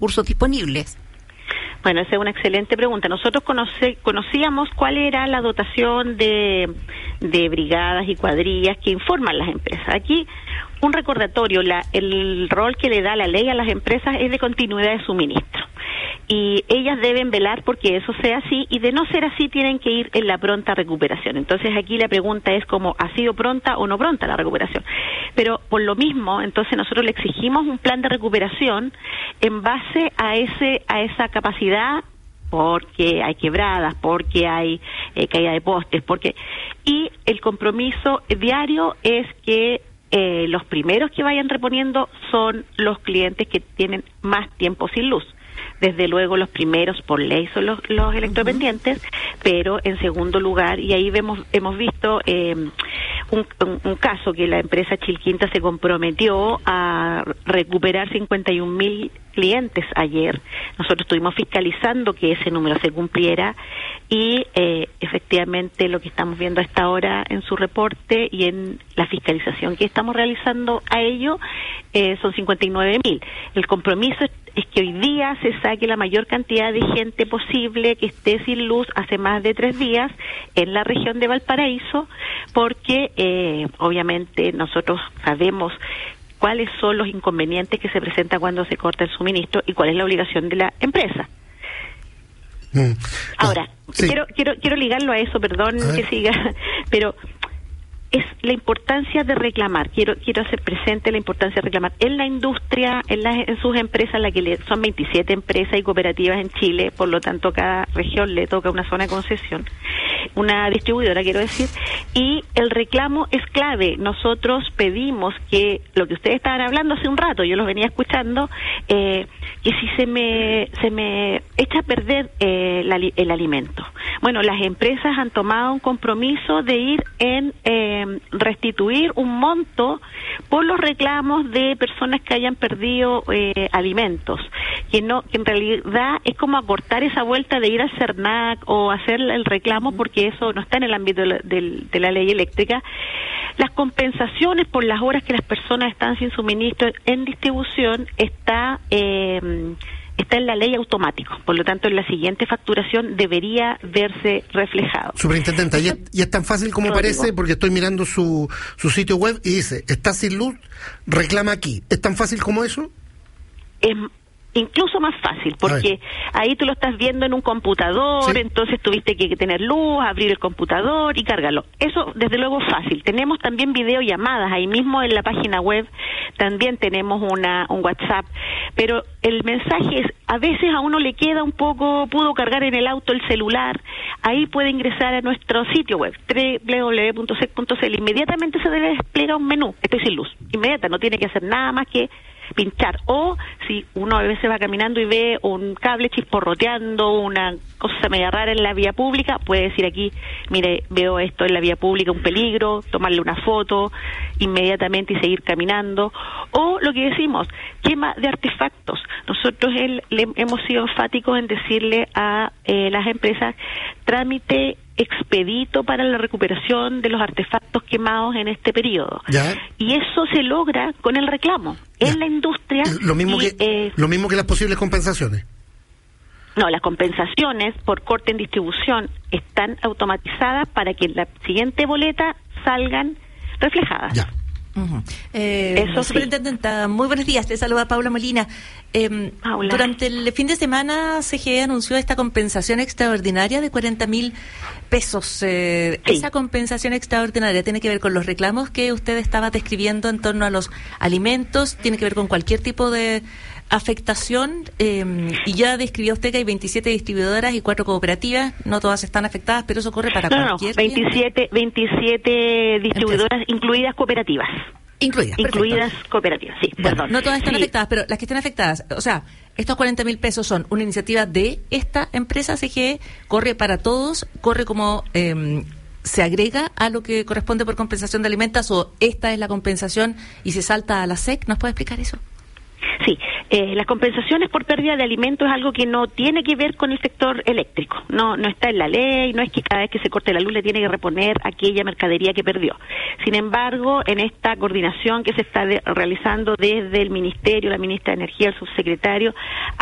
recursos disponibles? Bueno, esa es una excelente pregunta. Nosotros conocíamos cuál era la dotación de brigadas y cuadrillas que informan las empresas. Aquí, un recordatorio, el rol que le da la ley a las empresas es de continuidad de suministro. Y ellas deben velar porque eso sea así, y de no ser así tienen que ir en la pronta recuperación. Entonces aquí la pregunta es como, ¿ha sido pronta o no pronta la recuperación? Pero por lo mismo, entonces nosotros le exigimos un plan de recuperación en base a esa capacidad, porque hay quebradas, porque hay caída de postes, y el compromiso diario es que los primeros que vayan reponiendo son los clientes que tienen más tiempo sin luz. Desde luego los primeros por ley son los electrodependientes, pero en segundo lugar, y ahí hemos visto un caso que la empresa Chilquinta se comprometió a recuperar 51.000 clientes ayer. Nosotros estuvimos fiscalizando que ese número se cumpliera y efectivamente lo que estamos viendo a esta hora en su reporte y en la fiscalización que estamos realizando a ello son 59.000. El compromiso es que hoy día se saque la mayor cantidad de gente posible que esté sin luz hace más de 3 días en la región de Valparaíso, porque obviamente nosotros sabemos cuáles son los inconvenientes que se presentan cuando se corta el suministro y cuál es la obligación de la empresa. Ahora, sí. quiero ligarlo a eso, perdón que siga, pero es la importancia de reclamar. Quiero hacer presente la importancia de reclamar en la industria, en sus empresas, son 27 empresas y cooperativas en Chile, por lo tanto cada región le toca una zona de concesión, una distribuidora quiero decir, y el reclamo es clave. Nosotros pedimos que lo que ustedes estaban hablando hace un rato, yo los venía escuchando, que si se me echa a perder el alimento. Bueno, las empresas han tomado un compromiso de ir en restituir un monto por los reclamos de personas que hayan perdido alimentos, que en realidad es como acortar esa vuelta de ir al CERNAC o hacer el reclamo, porque eso no está en el ámbito de la ley eléctrica. Las compensaciones por las horas que las personas están sin suministro en distribución está en la ley automático, por lo tanto en la siguiente facturación debería verse reflejado. Superintendenta, y es tan fácil como parece, porque estoy mirando su sitio web y dice, está sin luz, reclama aquí. ¿Es tan fácil como eso? Es incluso más fácil, porque ahí tú lo estás viendo en un computador, sí. Entonces tuviste que tener luz, abrir el computador y cargarlo. Eso desde luego es fácil. Tenemos también videollamadas, ahí mismo en la página web también tenemos un WhatsApp, pero el mensaje es, a veces a uno le queda un poco, pudo cargar en el auto el celular, ahí puede ingresar a nuestro sitio web, www.sec.cl, inmediatamente se le despliega un menú, estoy sin luz, inmediata, no tiene que hacer nada más que pinchar, o si uno a veces va caminando y ve un cable chisporroteando, una cosa media rara en la vía pública, puede decir aquí, mire, veo esto en la vía pública, un peligro, tomarle una foto inmediatamente y seguir caminando, o lo que decimos, quema de artefactos. Nosotros hemos sido enfáticos en decirle a las empresas, trámite expedito para la recuperación de los artefactos quemados en este periodo. ¿Ya? Y eso se logra con el reclamo en la industria. Lo mismo que las posibles compensaciones. No, las compensaciones por corte en distribución están automatizadas para que en la siguiente boleta salgan reflejadas. Ya. Superintendenta, muy buenos días, te saluda Paula Molina. Durante el fin de semana CGE anunció esta compensación extraordinaria de 40.000 pesos. Sí. Esa compensación extraordinaria tiene que ver con los reclamos que usted estaba describiendo en torno a los alimentos, tiene que ver con cualquier tipo de afectación, y ya describió usted que hay 27 distribuidoras y 4 cooperativas, no todas están afectadas, pero eso corre para cualquier... 27 distribuidoras, incluidas cooperativas. Incluidas cooperativas, sí, bueno, perdón. No todas están afectadas, pero las que estén afectadas, o sea, estos 40.000 pesos son una iniciativa de esta empresa CGE, corre para todos, corre como... ¿se agrega a lo que corresponde por compensación de alimentos o esta es la compensación y se salta a la SEC? ¿Nos puede explicar eso? Sí, las compensaciones por pérdida de alimentos es algo que no tiene que ver con el sector eléctrico, no está en la ley, no es que cada vez que se corte la luz le tiene que reponer aquella mercadería que perdió. Sin embargo, en esta coordinación que se está realizando desde el Ministerio, la Ministra de Energía, el subsecretario,